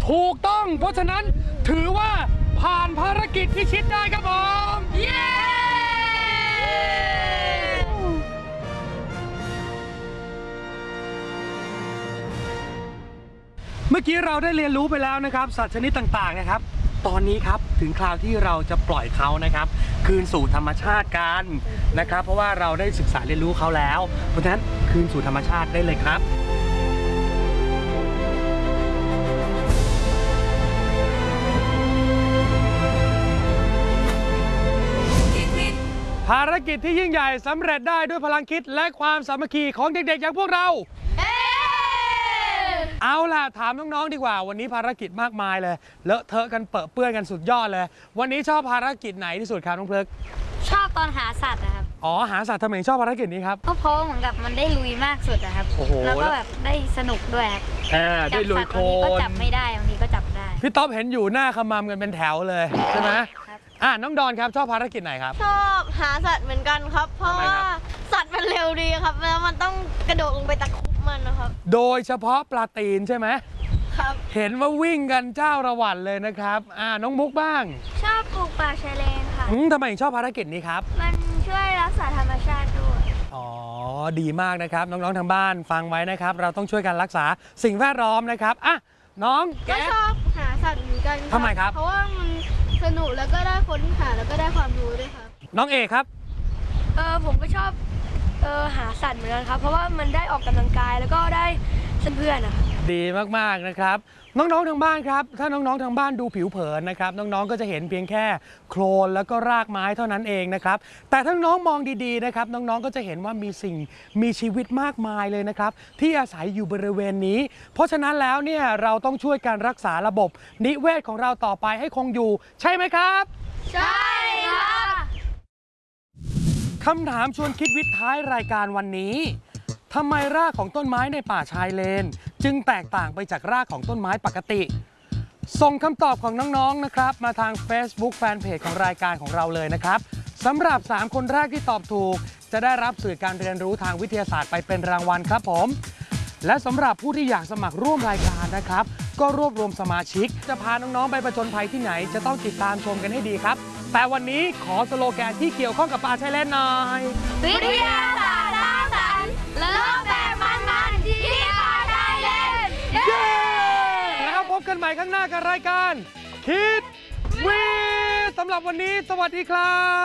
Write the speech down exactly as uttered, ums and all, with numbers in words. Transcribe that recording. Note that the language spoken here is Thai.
ถูกต้องเพราะฉะนั้นถือว่าผ่านภารกิจพิชิตได้ครับผมเย้เมื่อกี้เราได้เรียนรู้ไปแล้วนะครับสัตว์ชนิดต่างๆนะครับตอนนี้ครับถึงคราวที่เราจะปล่อยเขานะครับคืนสู่ธรรมชาติกันนะครับเพราะว่าเราได้ศึกษาเรียนรู้เขาแล้วเพราะฉะนั้นคืนสู่ธรรมชาติได้เลยครับภารกิจที่ยิ่งใหญ่สำเร็จได้ด้วยพลังคิดและความสามัคคีของเด็กๆอย่างพวกเราเอาล่ะถามน้องๆดีกว่าวันนี้ภารกิจมากมายเลยเลอะเทอะกันเปื้อนเปื้อนกันสุดยอดเลยวันนี้ชอบภารกิจไหนที่สุดครับน้องเพลิกชอบตอนหาสัตว์นะครับอ๋อหาสัตว์ทำไมชอบภารกิจนี้ครับก็เพราะเหมือนกับมันได้ลุยมากสุดนะครับแล้วก็แบบได้สนุกด้วยครับได้ลุยโคลนบางทีก็จับไม่ได้บางทีก็จับได้พี่ต๊อบเห็นอยู่หน้าขมำกันเป็นแถวเลยใช่ไหมอ่ะน้องดอนครับชอบภารกิจไหนครับชอบหาสัตว์เหมือนกันครับเพราะว่าสัตว์มันเร็วดีครับแล้วมันต้องกระโดดลงไปตะคุบมันนะครับโดยเฉพาะปลาตีนใช่ไหมครับเห็นว่าวิ่งกันเจ้าระหวั่นเลยนะครับอ่าน้องมุกบ้างชอบปลูกป่าชายเลนค่ะอืมทำไมชอบภารกิจนี้ครับมันช่วยรักษาธรรมชาติด้วยอ๋อดีมากนะครับน้องๆทางบ้านฟังไว้นะครับเราต้องช่วยกันรักษาสิ่งแวดล้อมนะครับอ่ะน้องก็ชอบหาสัตว์เหมือนกันทำไมครับเพราะว่ามันสนุกแล้วก็ได้ค้นหาแล้วก็ได้ความรู้ด้วยครับน้องเอกครับเออผมก็ชอบเออหาสัตว์เหมือนกันครับเพราะว่ามันได้ออกกำลังกายแล้วก็ได้เพื่อนๆนะดีมากๆนะครับน้องๆทางบ้านครับถ้าน้องๆทางบ้านดูผิวเผินนะครับน้องๆก็จะเห็นเพียงแค่โคลนแล้วก็รากไม้เท่านั้นเองนะครับแต่ถ้าน้องมองดีๆนะครับน้องๆก็จะเห็นว่ามีสิ่งมีชีวิตมากมายเลยนะครับที่อาศัยอยู่บริเวณนี้เพราะฉะนั้นแล้วเนี่ยเราต้องช่วยการรักษาระบบนิเวศของเราต่อไปให้คงอยู่ใช่ไหมครับใช่ครับคำถามชวนคิดวิทย์ท้ายรายการวันนี้ทำไมรากของต้นไม้ในป่าชายเลนจึงแตกต่างไปจากรากของต้นไม้ปกติส่งคำตอบของน้องๆนะครับมาทาง Facebook Fanpage ของรายการของเราเลยนะครับสำหรับสามคนแรกที่ตอบถูกจะได้รับสื่อการเรียนรู้ทางวิทยาศาสตร์ไปเป็นรางวัลครับผมและสำหรับผู้ที่อยากสมัครร่วมรายการนะครับก็รวบรวมสมาชิกจะพาน้องๆไปผจญภัยที่ไหนจะต้องติดตามชมกันให้ดีครับแต่วันนี้ขอสโลแกนที่เกี่ยวข้องกับป่าชายเลนหน่อยวิทยาศาสตร์สร้างสรรค์เลิกแบบมันๆที่ป่าชายเลนเย้แล้วพบกันใหม่ข้างหน้ากับรายการคิดวิทย์สำหรับวันนี้สวัสดีครับ